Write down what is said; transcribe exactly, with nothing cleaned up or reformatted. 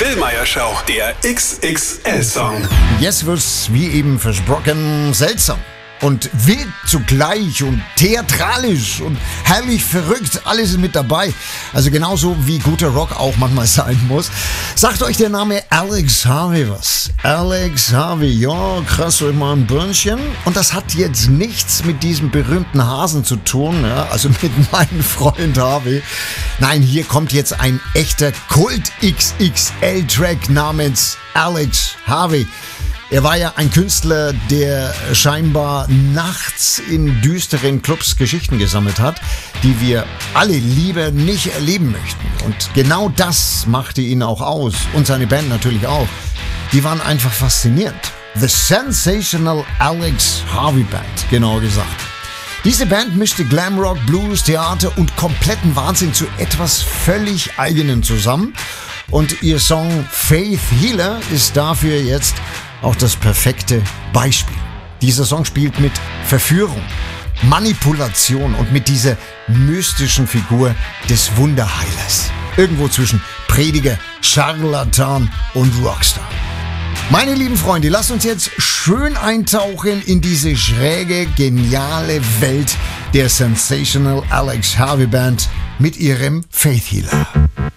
Billmeyer Show, der X X L-Song. Jetzt wird's, wie eben versprochen, seltsam. Und wild zugleich und theatralisch und herrlich verrückt, alles ist mit dabei. Also genauso wie guter Rock auch manchmal sein muss. Sagt euch der Name Alex Harvey was? Alex Harvey, ja, krass, so immer ein Birnchen. Und das hat jetzt nichts mit diesem berühmten Hasen zu tun, ja, also mit meinem Freund Harvey. Nein, hier kommt jetzt ein echter Kult-X X L-Track namens Alex Harvey. Er war ja ein Künstler, der scheinbar nachts in düsteren Clubs Geschichten gesammelt hat, die wir alle lieber nicht erleben möchten. Und genau das machte ihn auch aus und seine Band natürlich auch. Die waren einfach faszinierend. The Sensational Alex Harvey Band, genauer gesagt. Diese Band mischte Glamrock, Blues, Theater und kompletten Wahnsinn zu etwas völlig Eigenem zusammen. Und ihr Song Faith Healer ist dafür jetzt auch das perfekte Beispiel. Dieser Song spielt mit Verführung, Manipulation und mit dieser mystischen Figur des Wunderheilers. Irgendwo zwischen Prediger, Scharlatan und Rockstar. Meine lieben Freunde, lasst uns jetzt schön eintauchen in diese schräge, geniale Welt der Sensational Alex Harvey Band mit ihrem Faith Healer.